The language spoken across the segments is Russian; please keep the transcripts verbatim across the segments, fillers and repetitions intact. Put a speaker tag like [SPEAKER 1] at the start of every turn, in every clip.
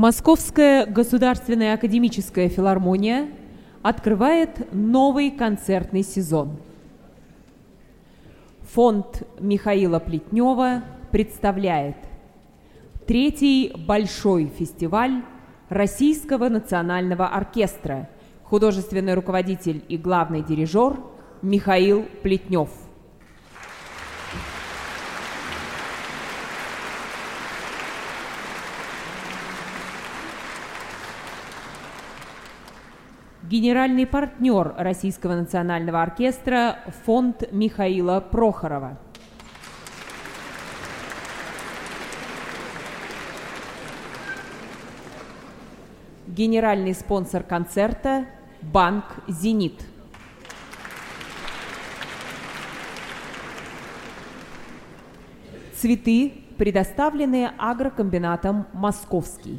[SPEAKER 1] Московская государственная академическая филармония открывает новый концертный сезон. Фонд Михаила Плетнева представляет третий большой фестиваль Российского национального оркестра, художественный руководитель и главный дирижер Михаил Плетнев. Генеральный партнер Российского национального оркестра фонд Михаила Прохорова. Генеральный спонсор концерта банк «Зенит». Цветы предоставлены агрокомбинатом «Московский».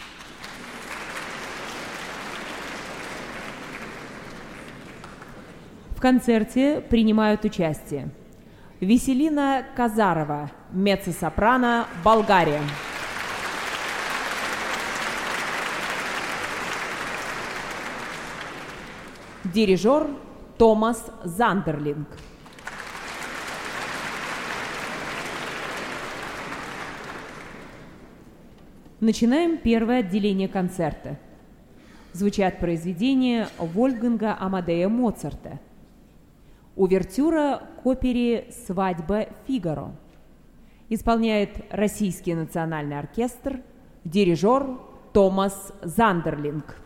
[SPEAKER 1] В концерте принимают участие Веселина Казарова, меццо-сопрано, Болгария. Дирижер Томас Зандерлинг. Начинаем первое отделение концерта. Звучат произведения Вольфганга Амадея Моцарта. Увертюра к опере «Свадьба Фигаро». Исполняет Российский национальный оркестр, дирижер Томас Зандерлинг.